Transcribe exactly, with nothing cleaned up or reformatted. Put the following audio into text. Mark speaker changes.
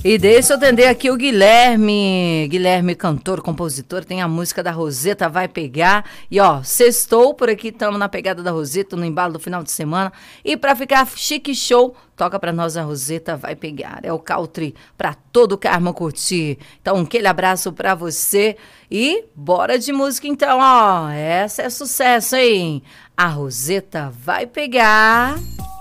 Speaker 1: E deixa eu atender aqui o Guilherme. Guilherme, cantor, compositor, tem a música da Roseta, Vai Pegar. E ó, sextou por aqui, estamos na pegada da Roseta, no embalo do final de semana. E pra ficar chique show, toca pra nós a Roseta, Vai Pegar. É o country pra todo o Carmo curtir. Então, aquele abraço pra você. E bora de música então, ó. Essa é sucesso, hein? A Roseta Vai Pegar.